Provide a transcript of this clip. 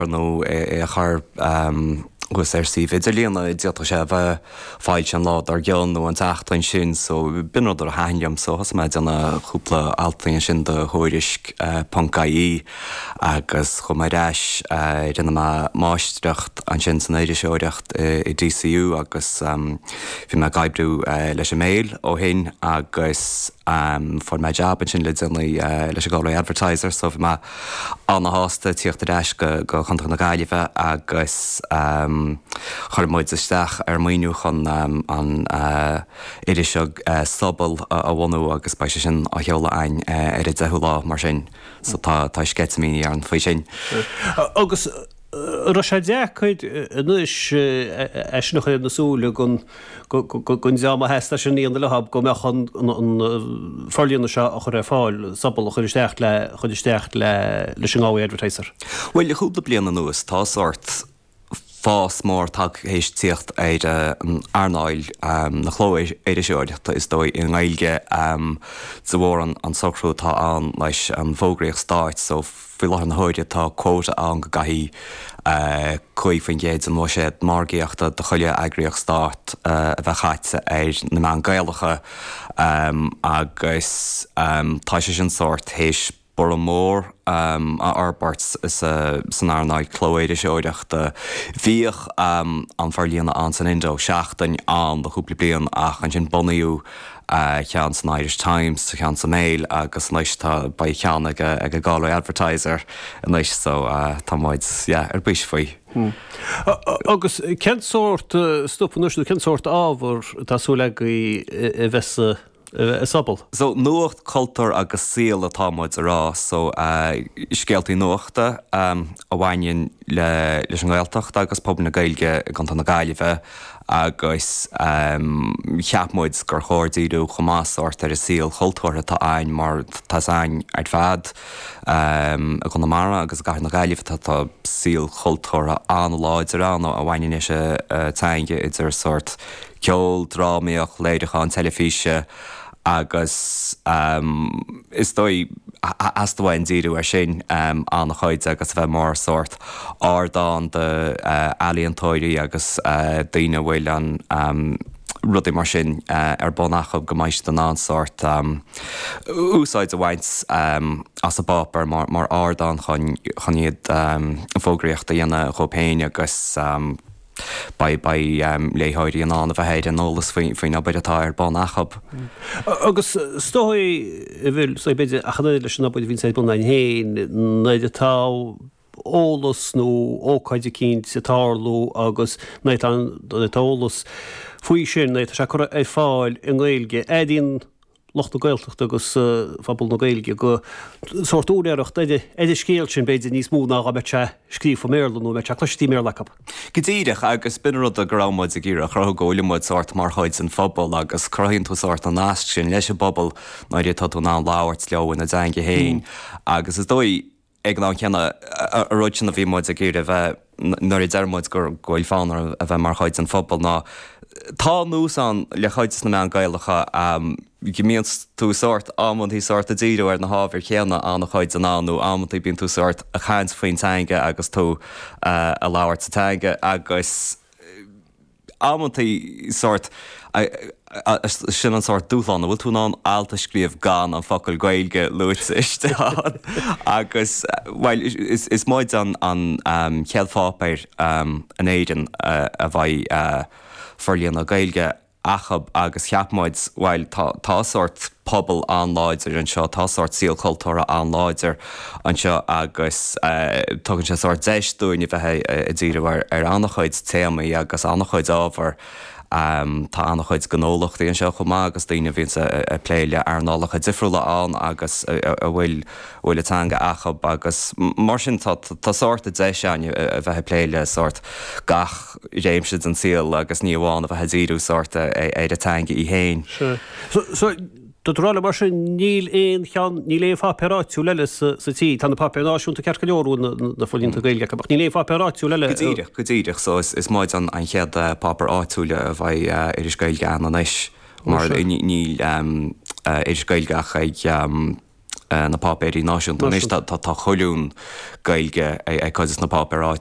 nó chur gus sí idirlíonna diaach sé bheith fáilte an lád ar gceann nó an teachtain sin, so binrad ar hainam so has méid anna chúpla altaíonn sin de thuirisc Pancaí agus chu mar reis rinne máistreacht an sin san éidir seoireacht i DCU agus bhí me gaibbrú leis mail ó hin agus for my job an sin le leis gála advertiser, so bhí me anna hásta tíocht a reis go chunta na gaiileh agus chuirmid isteach ar maoinú chun an idir seog sabal a bhhanú agus ba sin a cheola ein ar i dethúlá mar sin, so tá sketamíní ar an faoi sin. Agus ra sé deach chuid nuis eisnach na súla gon zeama heasta sin íon le hab go mechan forlíonna se a chur fáil sabal chuisteach le sin gáí advertiser. Well, le chúpla bliana nuas tá sort fás mór tag hééis tíocht éid an arnáil na chlóir éidir seoireachta is dói in ghilge sa bhór an socrú tá an leis an bhógraíoch stáit, so fi lá an hóide tá cóta an go gaithí chuoifin géad an sé margaíochta do chuile agrioch stát a bheith chaite ar na man gaialacha agus tá sé sin sort hééis bor mór a arbart is san arnáid chlóéidir seoireachta bhíoch an farlíonna an san Indo seachtain an do chúpla blion ach an sin bonniú chean san Irish Times, chean san Mail agus leis tá ba chean ag gála advertiser an leis so tá maid ar bís faoi. Agus cén sort stoppa nuisú cén sort ábhar tásúla i bheitsa sabal. So nuacht cultúr agus síl atá muid a rá, so scéaltaí nuachta a bhhaininn leis an Gaeltacht agus poblbal na Gaeilge gan na Gaillimhe agus cheapmuid gur chóirdíú chomásort ar a síl cultúir atá ein mar tá ein ar fad a chun na mara agus gar na Gaillimhe tá síl cultúra an láid ar an a bhhaininn is tainge idir sort ceol drámaíoch léidecha an telefíse agus is dói as do bhain díú ar sin an chuid agus bheith mar sort ardán de alíontóirí agus daoine bhfuil an rudí mar sin ar bonachab go maiist an an sort úsáid a bhaint as a bapar mar ardán chun iad fógraíocht a dhéanana chopéine agus léthirí an a bheithéid an nólas faoin a beidir atá ar bonachab. Agus stói bhfuil so beidir a chanéile leis an bud vín sé buna héin naid atá ólas nó ócaide cínt sa tálú agus naid an ólas faoi sin naid se chur é fáil in Gaeilge édín locht na Gaeltacht agus fabal na Gaeilge go sort úréireacht idir scéal sin beidir níos múna a bete scríomh méirlan nó bete cluistí méir lecab. Godíireach agus binrad a grámid a gíra chu ggólimid sort mar chuid an fphobal agus croinn tú sort an náist sin leis a bobbal mar dé tú ná láhairt leabhain a dainge héin agus is dói ag ná ceanna a roiid sin a bhí muid a gíra bheith nuair i dermid gur ghfuil fánar a bheith mar chuid an fphobal ná tá nús an le chuidas na me an Gaeilge gimíonn tú sort amund hí sort a ddíú ar na hábhar chéanna an chuid an anú amund bíonn tú sort a chaint faoin teige agus tú a láhairt sa teige agus amundtaí sort sin an sort dúláánna bhfuil tú ná alta scríomh gan an focail Gaeilge luas iste agus well is maid an chealfápéir an éidir a bhaid forlíonna Gaeilge achab agus cheapmáid bhil tá sort pobl an láidir an seo tá sort síl cultúra an láidir an seo agus tugann sé sort deisúin i bheitthe i ddíra ar annachchuid téamaí agus annachchuid ábhar tá annachchuid gnólachtaí an seo chumá agus daoine bhíonn a pléile ar nálacha difriúla an agus bhfuil atanga achab agus mar sin tá sort a déiseáin a bheitthe pléile sort gach réimsid an síl agus níomháin a bheithe díú sort é atanga i héin. Rála mar sin níl éon chean níl éon fáperáitiú leile sa tí tá na papenáisiúnta ceart go leorú na fólínta Gaeilge ach níl éon fáperáitiú leile. Godíireach so is maid an chead papar áitiúile a bheith iris Gaeilge an éis mar níl iris Gaeilgeach ag na papéirí náisiúnta, níos tá choún gailge ag caiidir na papérá